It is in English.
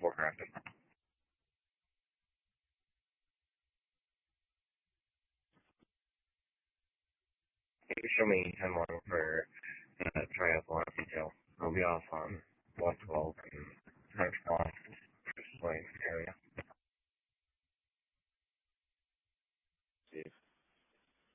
before crafting. Maybe show me 10-1 for triathlon detail. I'll be off on 112 and 112.